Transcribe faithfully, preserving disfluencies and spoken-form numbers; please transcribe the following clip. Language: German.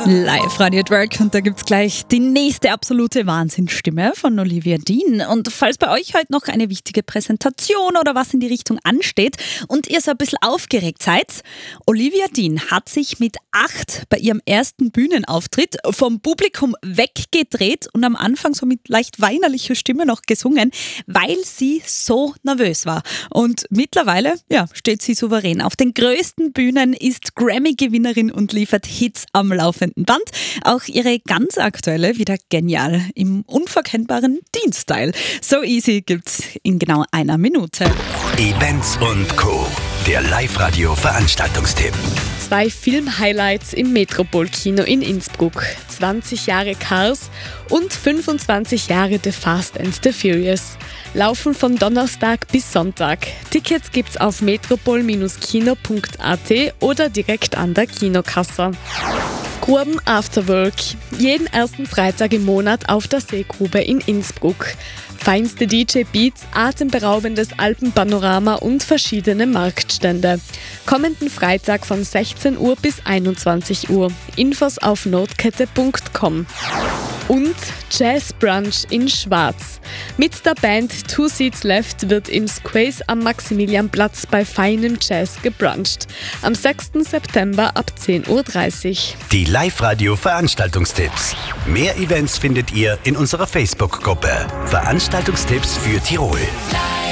Live-Radio at Work und da gibt's gleich die nächste absolute Wahnsinnsstimme von Olivia Dean. Und falls bei euch heute noch eine wichtige Präsentation oder was in die Richtung ansteht und ihr so ein bisschen aufgeregt seid, Olivia Dean hat sich mit acht bei ihrem ersten Bühnenauftritt vom Publikum weggedreht und am Anfang so mit leicht weinerlicher Stimme noch gesungen, weil sie so nervös war. Und mittlerweile ja, steht sie souverän auf den größten Bühnen, ist Grammy-Gewinnerin und liefert Hits am laufenden Band. Auch ihre ganz aktuelle wieder genial im unverkennbaren Dean-Style. So Easy gibt's in genau einer Minute. Events und Co. Der Live-Radio-Veranstaltungstipp. Zwei Film-Highlights im Metropol-Kino in Innsbruck. zwanzig Jahre Cars und fünfundzwanzig Jahre The Fast and the Furious. Laufen von Donnerstag bis Sonntag. Tickets gibt's auf metropol kino punkt a t oder direkt an der Kinokasse. Gruben Afterwork. Jeden ersten Freitag im Monat auf der Seegrube in Innsbruck. Feinste D J-Beats, atemberaubendes Alpenpanorama und verschiedene Marktstände. Kommenden Freitag von sechzehn Uhr bis einundzwanzig Uhr. Infos auf notkette punkt com. Und Jazz Brunch in Schwarz. Mit der Band Two Seats Left wird im Squays am Maximilianplatz bei feinem Jazz gebruncht. Am sechsten September ab zehn Uhr dreißig. Die Live-Radio-Veranstaltungstipps. Mehr Events findet ihr in unserer Facebook-Gruppe. Veranstaltungstipps für Tirol.